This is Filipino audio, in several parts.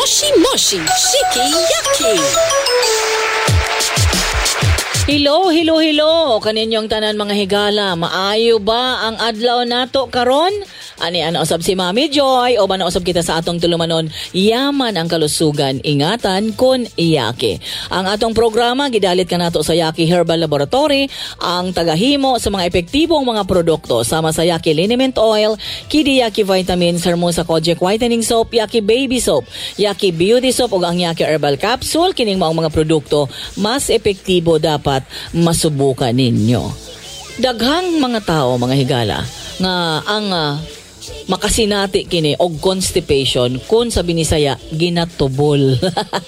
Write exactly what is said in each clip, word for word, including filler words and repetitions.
Moshi Moshi Shiki Yaki. Hello, hello, hello. Kaninyong tanan mga higala. Maayo ba ang adlaw nato karon? Ani ana usab si Mami Joy o ba na usab kita sa atong tulumanon yaman ang kalusugan ingatan kon Yaki. Ang atong programa gidalit ka nato sa Yaki Herbal Laboratory ang tagahimo sa mga epektibong mga produkto sama sa Yaki Liniment Oil, Kidi Yaki Vitamins, Hermosa Kojic Whitening Soap, Yaki Baby Soap, Yaki Beauty Soap ug ang Yaki Herbal Capsule. Kining maong mga produkto mas epektibo dapat masubukan ninyo. Daghang mga tao mga higala nga ang uh, makasinati kini og constipation kun sa binisaya ginatubol.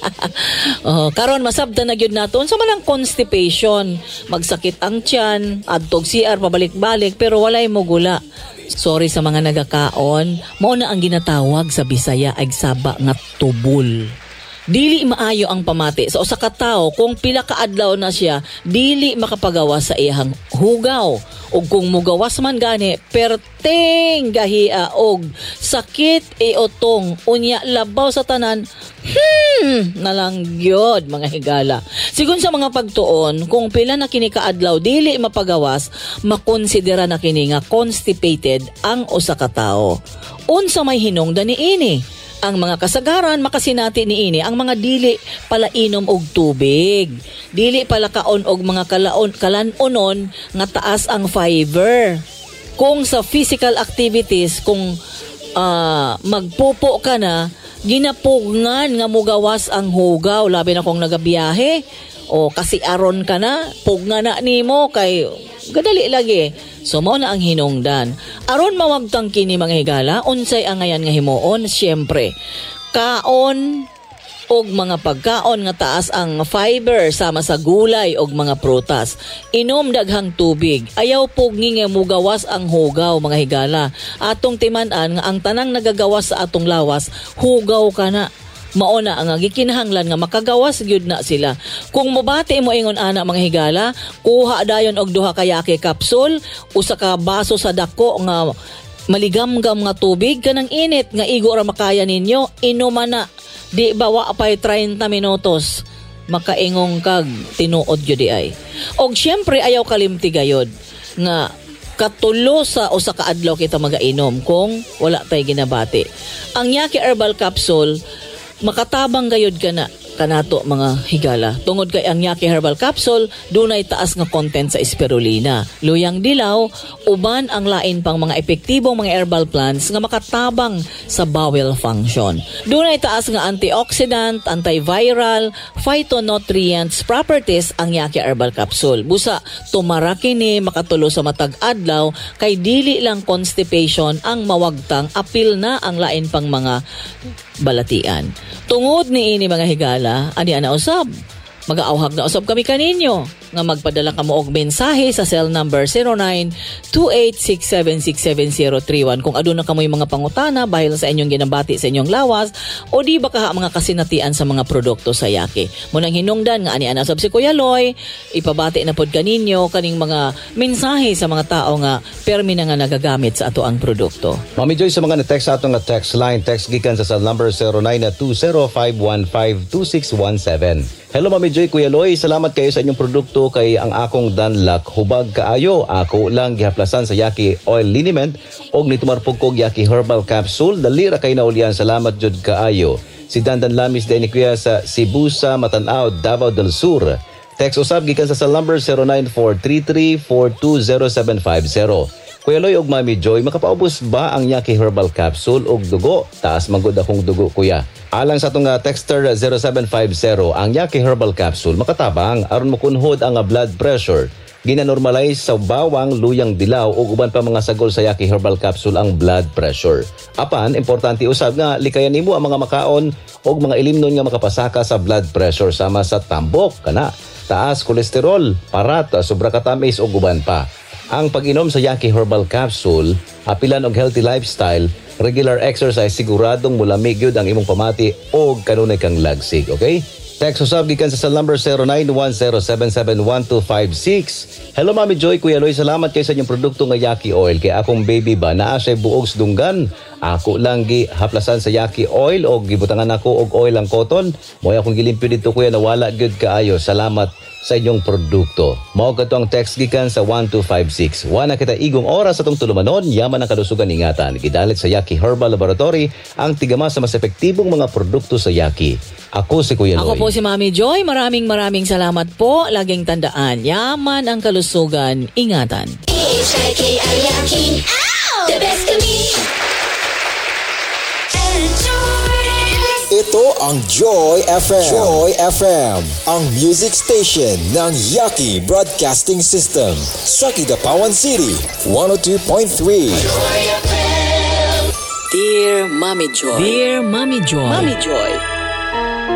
Oh, karon masabtan na gyud naton sa manang constipation, magsakit ang tiyan, adtog C R pabalik-balik pero walay mo gula. Sorry sa mga nagakaon, mao na ang ginatawag sa Bisaya ay saba nga tubol. Dili maayo ang pamati sa usa ka tawo kung pila ka adlaw na siya dili makapagawas sa iyang hugaw. Ug kung mugawas man gani perteng gahia og sakit iotong unya labaw sa tanan. Hmm, nalang gyud mga higala. Sigun sa mga pagtuon, kung pila na kini ka adlaw dili mapagawas, makonsidera na kini nga constipated ang usa ka tawo. Unsa may hinungdan niini? Ang mga kasagaran makasinati niini ang mga dili pala inom og tubig. Dili pala kaon og mga kalaon kalanon nga taas ang fiber. Kung sa physical activities, kung uh, magpupo ka na, ginapugngan nga mugawas ang hugaw labi na kung nagabiyahe o kasi aron ka na, pugna na nimo kay gadali lagi. So mao na ang hinungdan. Aron mawagtang kini mga higala, unsay ang ngayan nga himuon? Siyempre, kaon og mga pagkaon nga taas ang fiber sama sa gulay og mga prutas. Inom daghang tubig. Ayaw pugni nga mugawas ang hugaw mga higala. Atong timan-an nga ang tanang nagagawas sa atong lawas, hugaw ka na. Mauna ang gikinahanglan nga makagawas gyud na sila. Kung mobati mo ingon ana mga higala, kuha dayon og duha ka Yaki capsule, usa ka baso sa dako nga maligam-gam nga tubig kanang init nga igo ra makaya ninyo, inuman na. Di ba wa pay thirty minutos makaingong kag tinuod gyud di ay. Og syempre ayaw kalimti gayod nga katulo sa usa ka adlaw kita magainom kung wala tay ginabati. Ang Yaki Herbal Capsule makatabang gayud ka na kanato mga higala. Tungod kay ang Yaki Herbal Capsule dunay taas nga content sa spirulina, luyang dilaw, uban ang lain pang mga epektibong mga herbal plants nga makatabang sa bowel function. Dunay taas nga antioxidant, antiviral, phytonutrients properties ang Yaki Herbal Capsule. Busa tumara kini makatulo sa matag adlaw kay dili lang constipation ang mawagtang, apil na ang lain pang mga balatian. Tungod ni ini mga higala, ani ana usab. Mag-aawhag na usab kami kaninyo nga magpadala ka mo og mensahe sa cell number zero nine two eight six seven six seven zero three one kung aduna ka mo'y mga pangutana bahil sa inyong ginabati sa inyong lawas o di ba ka mga kasinatian sa mga produkto sa Yaki. Munang hinungdan nga ani ana usab si Kuya Loy, ipabati na pod kaninyo kaning mga mensahe sa mga tao nga permi na nga nagagamit sa ato ang produkto. Mami Joy, sa mga na-text sa atong nga text line, text gikan sa cell number zero nine two zero five one five two six one seven. Hello Mami Joy, Kuya Loy, salamat kayo sa inyong produkto kay ang akong danlak hubag kaayo. Ako lang gihaplasan sa Yaki Oil Liniment og nitumarpog kog Yaki Herbal Capsule. Dali ra kay naulian, salamat jud kaayo. Si Dandan Lamis din ni Kuya sa Sibusa, Matanao, Davao del Sur. Text usab gikan sa cell number zero nine four three three four two zero seven five zero. Kuya Loy og Mami Joy, makapaubos ba ang Yaki Herbal Capsule og dugo? Taas magud akong dugo, kuya. Alang sa itong uh, texter zero seven five zero, ang Yaki Herbal Capsule makatabang aron makunhod ang uh, blood pressure. Ginanormalize sa bawang, luyang dilaw o uban pa mga sagol sa Yaki Herbal Capsule ang blood pressure. Apan, importante usab nga likayan nimo ang mga makaon o mga ilimnon nga makapasaka sa blood pressure sama sa tambok, kana, taas kolesterol, parat, sobra katamis o uban pa. Ang pag-inom sa Yaki Herbal Capsule, apilan og healthy lifestyle, regular exercise, siguradong mulamig yun ang imong pamati o kanunay kang lagsig, okay? Text usab gikan sa cell number zero nine one zero seven seven one two five six. Hello Mami Joy, Kuya Loy, salamat kay sa inyong produkto nga Yaki Oil. Kay akong baby ba naa siya buog sa dunggan. Ako lang gi haplasan sa Yaki Oil o gibutangan ako og oil ang cotton. Moy akong gilimpyo dito kuya na wala gyud kaayo. Salamat sa inyong produkto. Mao kadto ang text gikan sa one two five six. Wana kita igong oras atong tulumanon, yaman ang kalusugan ingatan. Gidalit sa Yaki Herbal Laboratory ang tigama sa mas epektibong mga produkto sa Yaki. Ako si Kuya Loy. Ako po si Mami Joy. Maraming maraming salamat po. Laging tandaan, yaman ang kalusugan, ingatan. H I K L Yaki. The best of me. Enjoy. Ito ang Joy F M. Joy F M, ang music station ng Yaki Broadcasting System sa Kidapawan City, one oh two point three. Dear Mami Joy. Dear Mami Joy. Mami Joy.